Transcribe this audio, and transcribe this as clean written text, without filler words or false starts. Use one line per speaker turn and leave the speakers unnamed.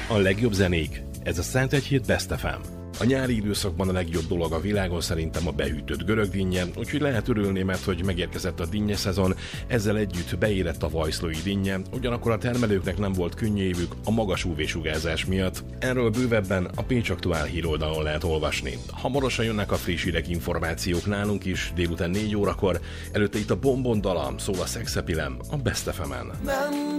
A legjobb zenék, ez a 101.7 Best FM. A nyári időszakban a legjobb dolog a világon szerintem a behűtött görög dinnye, úgyhogy lehet örülni, mert hogy megérkezett a dinnye szezon, ezzel együtt beérett a vajszlói dinnye, ugyanakkor a termelőknek nem volt könnyű évük a magas UV-sugárzás miatt. Erről bővebben a Pécs Aktuál híroldalon lehet olvasni. Hamarosan jönnek a friss hírek, információk nálunk is, délután 4 órakor, előtte itt a Bonbon dala, szól a Sex Appeal-en, a Best FM-en.